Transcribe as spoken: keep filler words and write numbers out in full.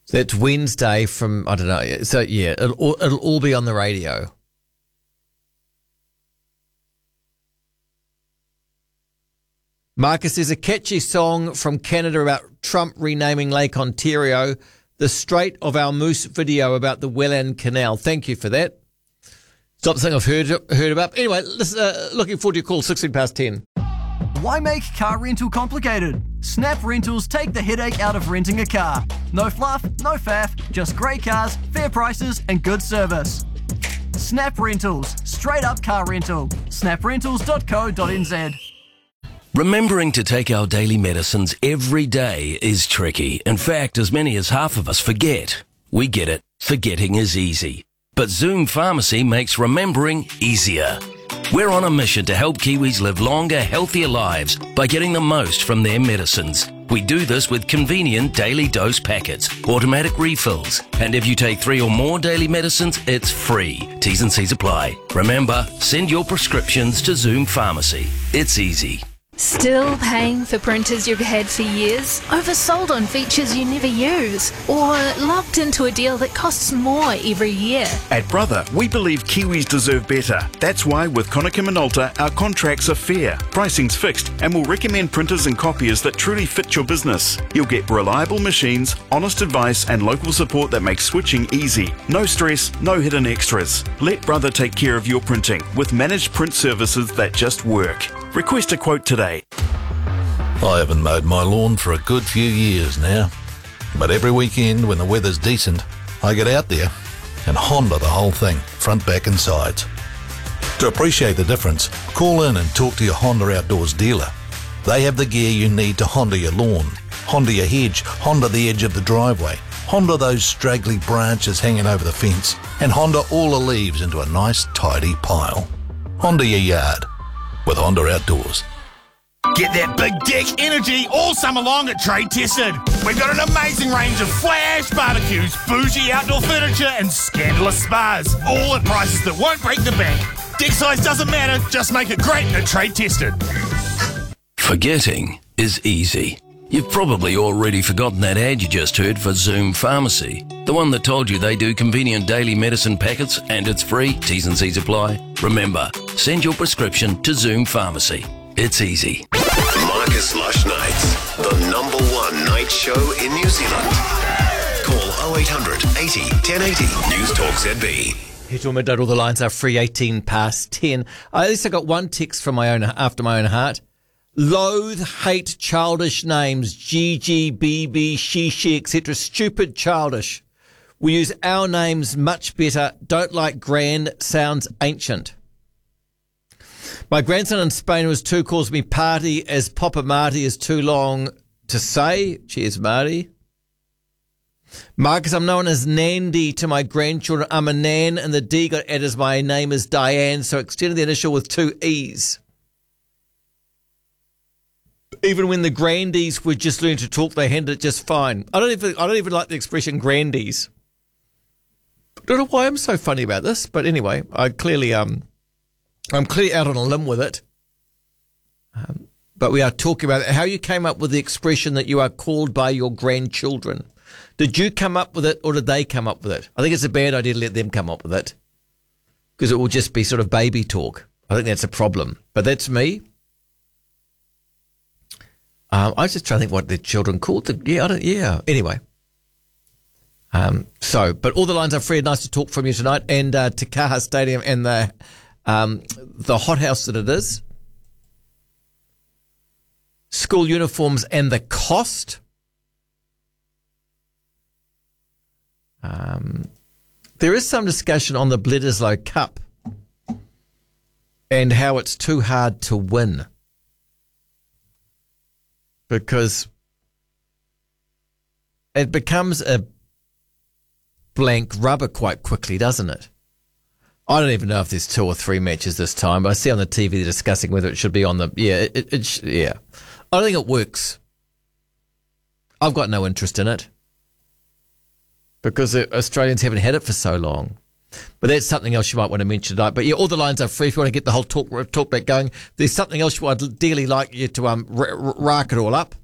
So that's Wednesday from, I don't know. So, yeah, it'll all, it'll all be on the radio. Marcus, there's a catchy song from Canada about Trump renaming Lake Ontario, the Strait of Our Moose video about the Welland Canal. Thank you for that. It's not something I've heard, heard about. Anyway, listen, uh, looking forward to your call, sixteen past ten. Why make car rental complicated? Snap Rentals take the headache out of renting a car. No fluff, no faff, just great cars, fair prices and good service. Snap Rentals, straight up car rental. snap rentals dot co dot n z. Remembering to take our daily medicines every day is tricky. In fact, as many as half of us forget. We get it. Forgetting is easy. But Zoom Pharmacy makes remembering easier. We're on a mission to help Kiwis live longer, healthier lives by getting the most from their medicines. We do this with convenient daily dose packets, automatic refills, and if you take three or more daily medicines, it's free. T's and C's apply. Remember, send your prescriptions to Zoom Pharmacy. It's easy. Still paying for printers you've had for years? Oversold on features you never use? Or locked into a deal that costs more every year? At Brother, we believe Kiwis deserve better. That's why with Konica Minolta, our contracts are fair, pricing's fixed, and we'll recommend printers and copiers that truly fit your business. You'll get reliable machines, honest advice, and local support that makes switching easy. No stress, no hidden extras. Let Brother take care of your printing with managed print services that just work. Request a quote today. I haven't mowed my lawn for a good few years now, but every weekend when the weather's decent, I get out there and Honda the whole thing, front, back and sides. To appreciate the difference, call in and talk to your Honda Outdoors dealer. They have the gear you need to Honda your lawn, Honda your hedge, Honda the edge of the driveway, Honda those straggly branches hanging over the fence, and Honda all the leaves into a nice tidy pile. Honda your yard with Honda Outdoors. Get that big dick energy all summer long at Trade Tested. We've got an amazing range of flash barbecues, bougie outdoor furniture and scandalous spas, all at prices that won't break the bank. Dick size doesn't matter, just make it great at Trade Tested. Forgetting is easy. You've probably already forgotten that ad you just heard for Zoom Pharmacy. The one that told you they do convenient daily medicine packets and it's free, T's and C's apply. Remember, send your prescription to Zoom Pharmacy. It's easy. Marcus Lush Nights, the number one night show in New Zealand. Call oh eight hundred eighty ten eighty. News Talk Z B. Here's all midnight, all the lines are free, eighteen past ten. I at least I got one text from my own, after my own heart. Loathe, hate childish names, Gigi, B B, she, she, et cetera. Stupid, childish. We use our names much better. Don't like grand, sounds ancient. My grandson in Spain who was two calls me party as Papa Marty is too long to say. Cheers, Marty. Marcus, I'm known as Nandy to my grandchildren. I'm a Nan and the D got added as my name is Diane, so extended the initial with two E's. Even when the grandies were just learning to talk, they handled it just fine. I don't even I don't even like the expression grandies. I don't know why I'm so funny about this, but anyway, I clearly um I'm clearly out on a limb with it. Um, but we are talking about how you came up with the expression that you are called by your grandchildren. Did you come up with it or did they come up with it? I think it's a bad idea to let them come up with it because it will just be sort of baby talk. I think that's a problem. But that's me. Um, I was just trying to think what the children called them. Yeah, I don't, yeah. Anyway. Um, so, but all the lines are free. Nice to talk from you tonight. And uh, Te Kaha Stadium and the um, the hothouse that it is. School uniforms and the cost. Um, there is some discussion on the Bledisloe Cup and how it's too hard to win. Because it becomes a blank rubber quite quickly, doesn't it? I don't even know if there's two or three matches this time, but I see on the T V they're discussing whether it should be on the... Yeah, it, it, it yeah. I don't think it works. I've got no interest in it because the Australians haven't had it for so long. But that's something else you might want to mention tonight. But yeah, all the lines are free if you want to get the whole talk talk back going. There's something else I'd dearly like you to um r- r- rack it all up.